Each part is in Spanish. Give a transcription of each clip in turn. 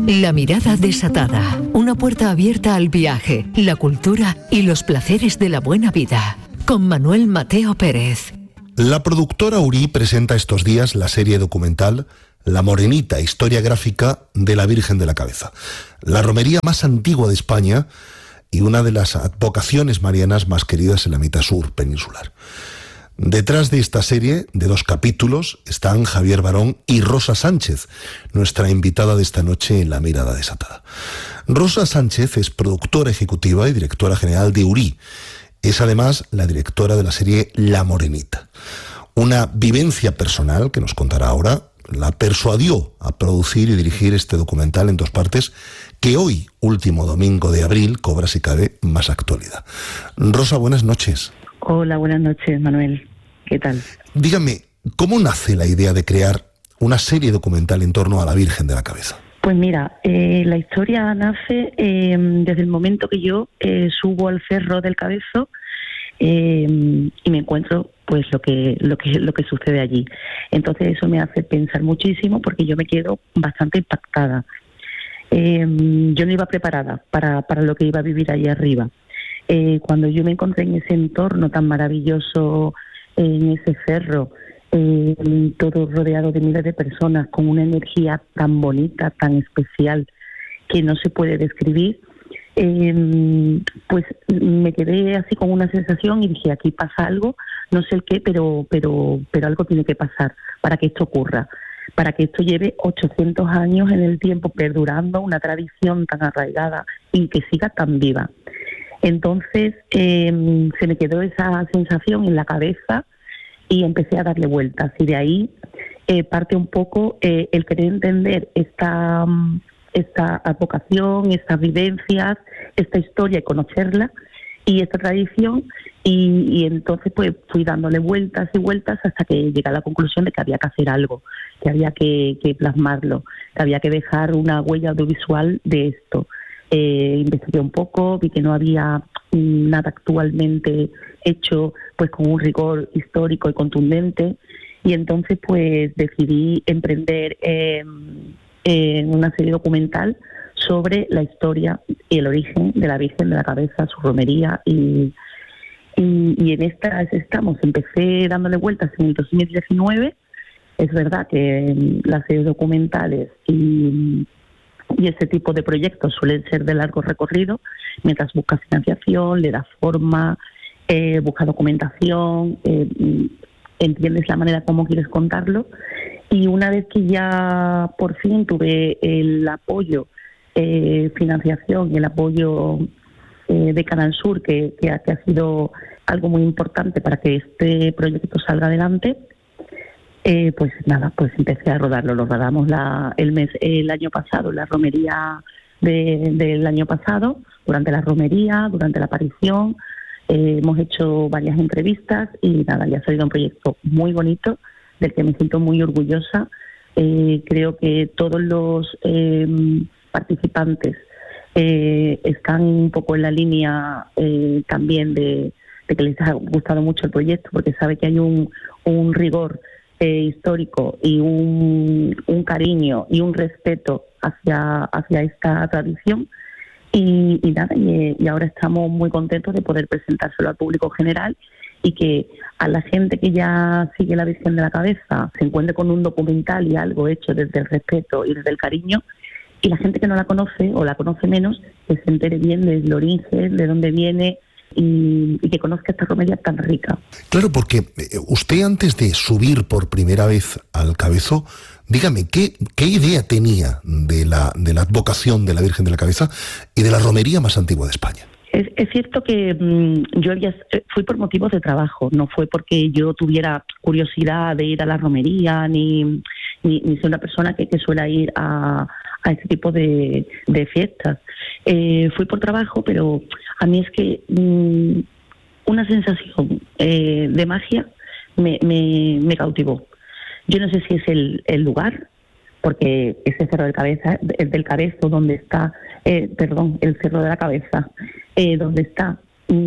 La mirada desatada, una puerta abierta al viaje, la cultura y los placeres de la buena vida. Con Manuel Mateo Pérez. La productora Urí presenta estos días la serie documental La Morenita, historia gráfica de la Virgen de la Cabeza, la romería más antigua de España y una de las advocaciones marianas más queridas en la mitad sur peninsular. Detrás de esta serie, de 2 capítulos, están Javier Barón y Rosa Sánchez, nuestra invitada de esta noche en La Mirada Desatada. Rosa Sánchez es productora ejecutiva y directora general de Urí. Es además la directora de la serie La Morenita. Una vivencia personal que nos contará ahora la persuadió a producir y dirigir este documental en 2 partes que hoy, último domingo de abril, cobra, si cabe, más actualidad. Rosa, buenas noches. Hola, buenas noches, Manuel. ¿Qué tal? Dígame, ¿cómo nace la idea de crear una serie documental en torno a la Virgen de la Cabeza? Pues mira, la historia nace desde el momento que yo subo al Cerro del Cabezo y me encuentro pues lo que sucede allí. Entonces eso me hace pensar muchísimo porque yo me quedo bastante impactada. Yo no iba preparada para lo que iba a vivir allí arriba. Cuando yo me encontré en ese entorno tan maravilloso, en ese cerro, todo rodeado de miles de personas, con una energía tan bonita, tan especial, que no se puede describir, pues me quedé así con una sensación y dije, aquí pasa algo, no sé el qué, pero algo tiene que pasar para que esto ocurra, para que esto lleve 800 años en el tiempo perdurando, una tradición tan arraigada y que siga tan viva. Entonces se me quedó esa sensación en la cabeza y empecé a darle vueltas. Y de ahí parte un poco el querer entender esta advocación, estas vivencias, esta historia y conocerla y esta tradición. Y entonces pues fui dándole vueltas y vueltas hasta que llegué a la conclusión de que había que hacer algo, que había que plasmarlo, que había que dejar una huella audiovisual de esto. Investigué un poco, vi que no había nada actualmente hecho pues con un rigor histórico y contundente, y entonces pues decidí emprender en una serie documental sobre la historia y el origen de la Virgen de la Cabeza, su romería, y en estas estamos. Empecé dándole vueltas en el 2019. Es verdad que las series documentales y este tipo de proyectos suelen ser de largo recorrido, mientras buscas financiación, le das forma, buscas documentación, entiendes la manera como quieres contarlo. Y una vez que ya por fin tuve el apoyo, financiación y el apoyo de Canal Sur, que ha sido algo muy importante para que este proyecto salga adelante, pues nada, pues empecé a rodarlo. Lo rodamos el año pasado, la romería del año pasado, durante la romería, durante la aparición. Hemos hecho varias entrevistas y nada, ya ha salido un proyecto muy bonito, del que me siento muy orgullosa. Creo que todos los participantes están un poco en la línea también de que les ha gustado mucho el proyecto, porque sabe que hay un rigor histórico y un cariño y un respeto hacia esta tradición. Y nada, y ahora estamos muy contentos de poder presentárselo al público general y que a la gente que ya sigue la Virgen de la Cabeza se encuentre con un documental y algo hecho desde el respeto y desde el cariño, y la gente que no la conoce o la conoce menos, que se entere bien del origen, de dónde viene, y que conozca esta romería tan rica. Claro, porque usted, antes de subir por primera vez al Cabezo, dígame, ¿qué idea tenía de la advocación de la Virgen de la Cabeza y de la romería más antigua de España? Es cierto que yo fui por motivos de trabajo, no fue porque yo tuviera curiosidad de ir a la romería, ni soy una persona que suele ir a este tipo de fiestas. Fui por trabajo, pero a mí es que una sensación de magia me cautivó. Yo no sé si es el lugar, porque ese Cerro del Cabezo, donde está, el Cerro de la Cabeza, donde está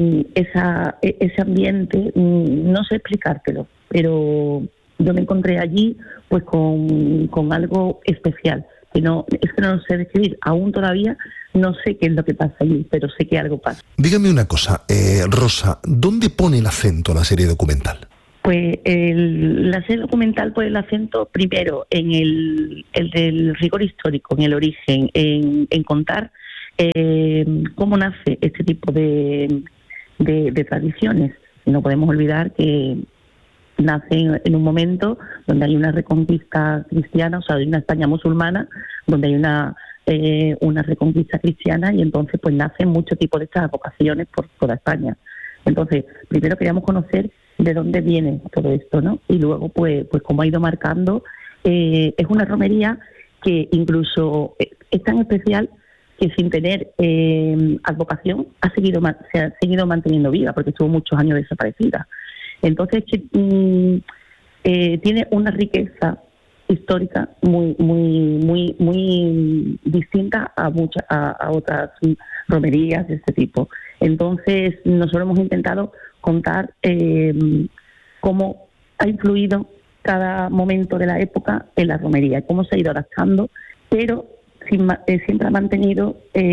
ese ambiente, no sé explicártelo, pero yo me encontré allí pues con algo especial, que no lo sé describir. Aún todavía no sé qué es lo que pasa allí, pero sé que algo pasa. Dígame una cosa, Rosa, ¿dónde pone el acento la serie documental? Pues la serie documental pone el acento primero en el del rigor histórico, en el origen, en contar cómo nace este tipo de tradiciones. No podemos olvidar que nace en un momento donde hay una reconquista cristiana, o sea, hay una España musulmana, donde hay una reconquista cristiana, y entonces pues nacen muchos tipos de estas vocaciones por toda España. Entonces, primero queríamos conocer de dónde viene todo esto, ¿no? Y luego, pues como ha ido marcando, es una romería que incluso es tan especial que sin tener advocación se ha seguido manteniendo viva, porque estuvo muchos años desaparecida. Entonces, tiene una riqueza histórica muy distinta a otras romerías de este tipo. Entonces, nosotros hemos intentado contar cómo ha influido cada momento de la época en la romería, cómo se ha ido adaptando, pero siempre ha mantenido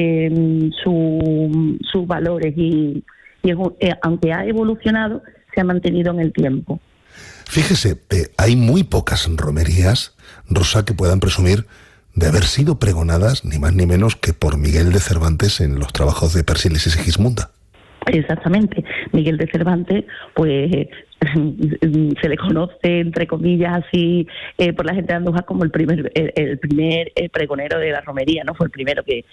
sus valores y aunque ha evolucionado, se ha mantenido en el tiempo. Fíjese, hay muy pocas romerías, Rosa, que puedan presumir de haber sido pregonadas ni más ni menos que por Miguel de Cervantes en los trabajos de Persiles y Segismunda. Exactamente. Miguel de Cervantes, pues se le conoce, entre comillas, así por la gente de Andújar como el primer pregonero de la romería, ¿no? Fue el primero que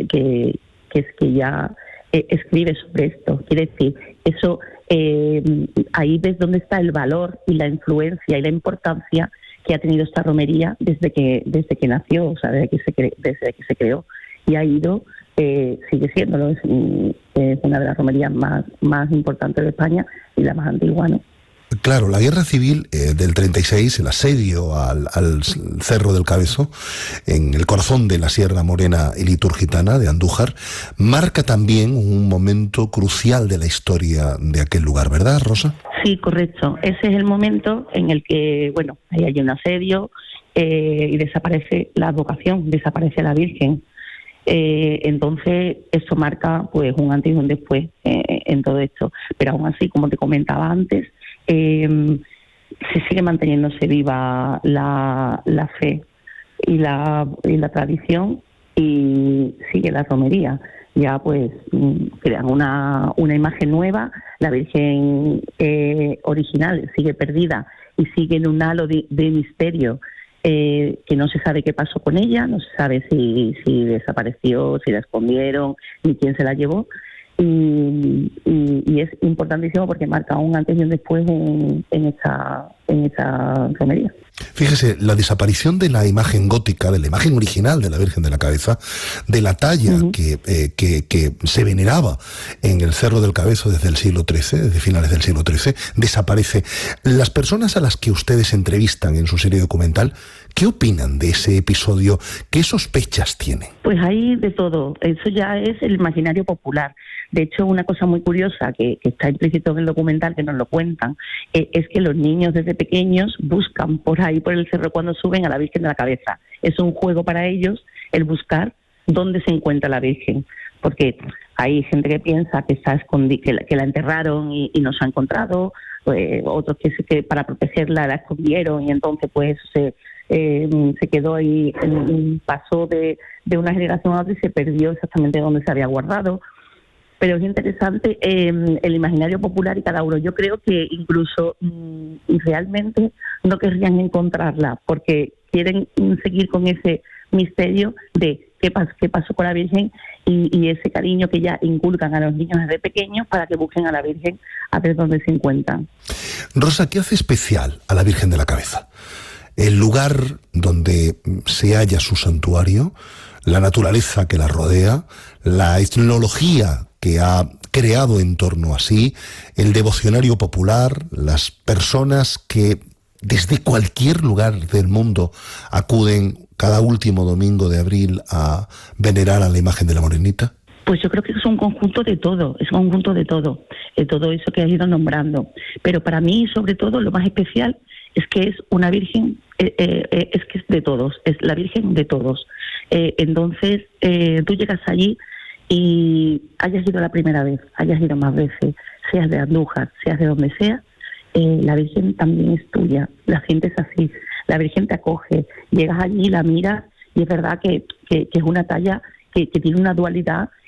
ya escribe sobre esto. Quiere decir, eso ahí ves dónde está el valor y la influencia y la importancia que ha tenido esta romería desde que nació, o sea, desde que se creó, y ha ido, sigue siéndolo, es una de las romerías más importantes de España y la más antigua, ¿no? Claro, la guerra civil del 36, el asedio al Cerro del Cabezo, en el corazón de la Sierra Morena y Liturgitana de Andújar, marca también un momento crucial de la historia de aquel lugar, ¿verdad, Rosa? Sí, correcto. Ese es el momento en el que, bueno, ahí hay un asedio y desaparece la advocación, desaparece la Virgen. Entonces, esto marca pues un antes y un después en todo esto. Pero aún así, como te comentaba antes, se sigue manteniéndose viva la fe y la tradición, y sigue la romería. Ya pues crean una imagen nueva, la Virgen original sigue perdida y sigue en un halo de misterio, que no se sabe qué pasó con ella, no se sabe si desapareció, si la escondieron, ni quién se la llevó. Y es importantísimo porque marca un antes y un después en esta romería. Fíjese, la desaparición de la imagen gótica, de la imagen original de la Virgen de la Cabeza, de la talla que se veneraba en el Cerro del Cabezo desde el siglo XIII, desde finales del siglo XIII, desaparece. Las personas a las que ustedes entrevistan en su serie documental, ¿qué opinan de ese episodio? ¿Qué sospechas tienen? Pues hay de todo. Eso ya es el imaginario popular. De hecho, una cosa muy curiosa que está implícito en el documental, que nos lo cuentan, es que los niños desde pequeños buscan por ahí, por el cerro, cuando suben a la Virgen de la Cabeza. Es un juego para ellos el buscar dónde se encuentra la Virgen, porque hay gente que piensa que está escondida, que la enterraron y no se ha encontrado, otros que para protegerla la escondieron y entonces pues se quedó ahí, pasó de una generación a otra y se perdió exactamente donde se había guardado. Pero es interesante el imaginario popular y cada uno. Yo creo que incluso realmente no querrían encontrarla porque quieren seguir con ese misterio de qué pasó con la Virgen y ese cariño que ya inculcan a los niños desde pequeños para que busquen a la Virgen a ver dónde se encuentran. Rosa, ¿qué hace especial a la Virgen de la Cabeza? El lugar donde se halla su santuario, la naturaleza que la rodea, la etnología que ha creado en torno a sí, el devocionario popular, las personas que desde cualquier lugar del mundo acuden cada último domingo de abril a venerar a la imagen de la Morenita. Pues yo creo que es un conjunto de todo, todo eso que has ido nombrando. Pero para mí, sobre todo, lo más especial es que es una Virgen, es que es de todos, es la Virgen de todos. Entonces, tú llegas allí y hayas ido la primera vez, hayas ido más veces, seas de Andújar, seas de donde sea, la Virgen también es tuya, la sientes así, la Virgen te acoge, llegas allí, la miras y es verdad que es una talla que tiene una dualidad